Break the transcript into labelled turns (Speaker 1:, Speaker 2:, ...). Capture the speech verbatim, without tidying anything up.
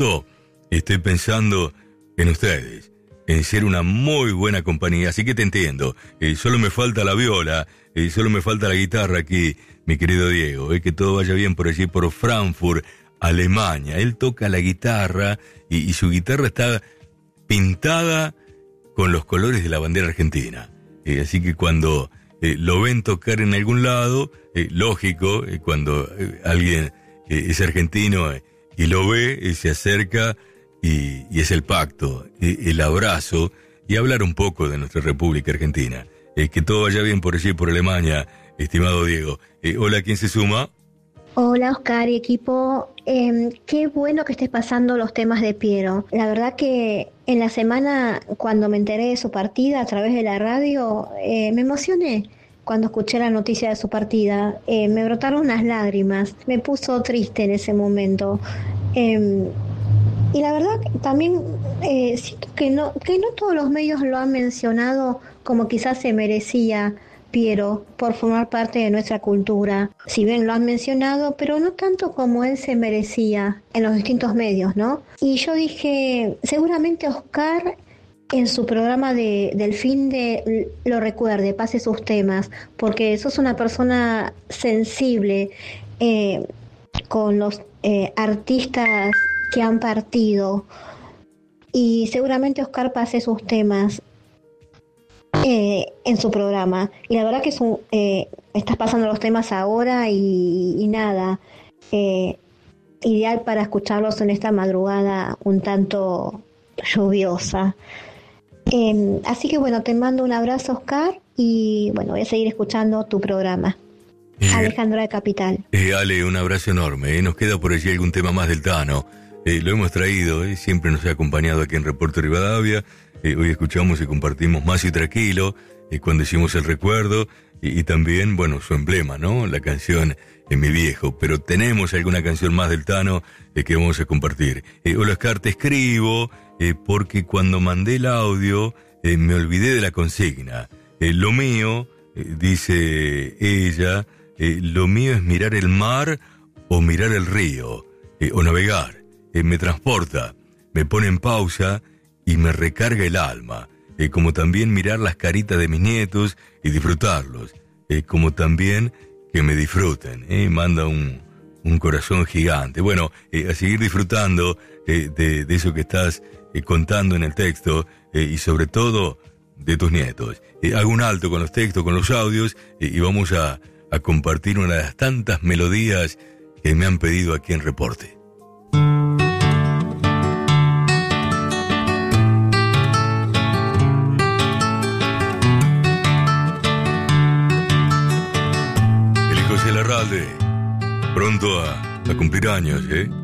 Speaker 1: estoy pensando en ustedes, en ser una muy buena compañía, así que te entiendo. Eh, solo me falta la viola, eh, solo me falta la guitarra aquí, mi querido Diego. Eh, que todo vaya bien por allí, por Frankfurt, Alemania. Él toca la guitarra y, y su guitarra está pintada con los colores de la bandera argentina. Eh, así que cuando eh, lo ven tocar en algún lado, eh, lógico, eh, cuando eh, alguien eh, es argentino eh, y lo ve, eh, se acerca y, y es el pacto, eh, el abrazo y hablar un poco de nuestra República Argentina. Eh, que todo vaya bien por allí, por Alemania, estimado Diego. Eh, hola, ¿quién se suma?
Speaker 2: Hola Oscar y equipo, eh, qué bueno que estés pasando los temas de Piero. La verdad que en la semana cuando me enteré de su partida a través de la radio, eh, me emocioné cuando escuché la noticia de su partida. Eh, me brotaron unas lágrimas, me puso triste en ese momento. Eh, y la verdad también eh, siento que no, que no todos los medios lo han mencionado como quizás se merecía Piero por formar parte de nuestra cultura. Si bien lo han mencionado, pero no tanto como él se merecía en los distintos medios, ¿no? Y yo dije, seguramente Oscar en su programa de, del fin de lo recuerde, pase sus temas, porque sos una persona sensible eh, con los eh, artistas que han partido, y seguramente Oscar pase sus temas Eh, en su programa. Y la verdad que es un, eh, estás pasando los temas ahora y, y nada, eh, ideal para escucharlos en esta madrugada un tanto lluviosa. Eh, así que bueno, te mando un abrazo, Oscar, y bueno, voy a seguir escuchando tu programa. Eh, Alejandra de Capital.
Speaker 1: Eh, Ale, un abrazo enorme. Eh. Nos queda por allí algún tema más del Tano. Eh, lo hemos traído, eh. siempre nos ha acompañado aquí en Reporte Rivadavia. Eh, hoy escuchamos y compartimos Más y Tranquilo, eh, cuando hicimos el recuerdo, y, y también, bueno, su emblema, ¿no? La canción en Mi Viejo. Pero tenemos alguna canción más del Tano eh, que vamos a compartir. Eh, hola, Oscar, te escribo eh, porque cuando mandé el audio eh, me olvidé de la consigna. Eh, lo mío, eh, dice ella, eh, lo mío es mirar el mar o mirar el río, eh, o navegar. Eh, me transporta, me pone en pausa y me recarga el alma, eh, como también mirar las caritas de mis nietos y disfrutarlos, eh, como también que me disfruten, eh, manda un, un corazón gigante. Bueno, eh, a seguir disfrutando eh, de, de eso que estás eh, contando en el texto eh, y sobre todo de tus nietos. Eh, hago un alto con los textos, con los audios eh, y vamos a, a compartir una de las tantas melodías que me han pedido aquí en Reporte. Pronto a, a cumplir años, ¿eh?